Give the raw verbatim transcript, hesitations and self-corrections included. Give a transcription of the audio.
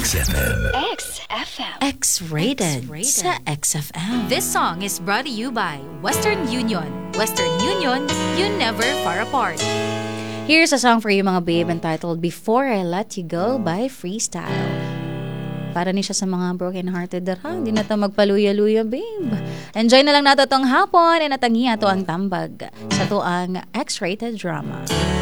X F M. X F M. X-rated, X-rated sa X F M. This song is brought to you by Western Union. Western Union, you never far apart. Here's a song for you mga babe entitled Before I Let You Go by Freestyle. Para ni siya sa mga broken-hearted dara. Hindi na ito magpaluya-luya, babe. Enjoy na lang nato tong hapon and natangi ato ang tambag sa tuang X-rated drama.